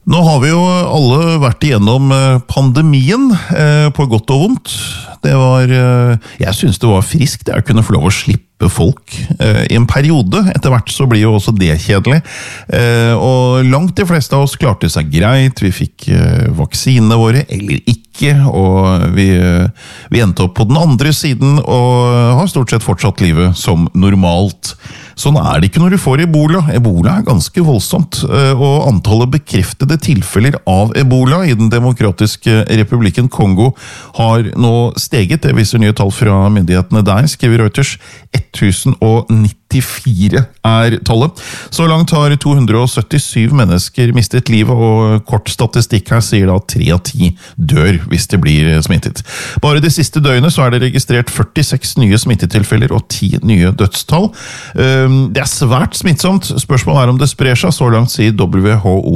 Nå har vi jo alle vært igjennom pandemien, på godt og vondt. Jeg synes det var friskt å kunne få lov å slippe folk i en periode. Etter hvert så blir jo også det kjedelig. Og langt de fleste av oss klarte seg greit. Vi fikk vaksinene våre, eller ikke. Og vi endte opp på den andre siden og har stort sett fortsatt livet som normalt. Sånn det ikke når du får ebola. Ebola ganske voldsomt, og antallet bekreftede tilfeller av ebola i den demokratiske republikken Kongo har nå steget. Det viser nye tall fra myndighetene der, skriver Reuters. 1094 tallet. Så langt har 277 mennesker mistet livet, og kort statistikk her sier da 3 av 10 dør hvis de blir smittet. Bare det siste døgnet så det registrert 46 nye smittetilfeller og 10 nye dødstall. Det svært smittsomt. Spørsmålet om det sprer seg. Så langt sier WHO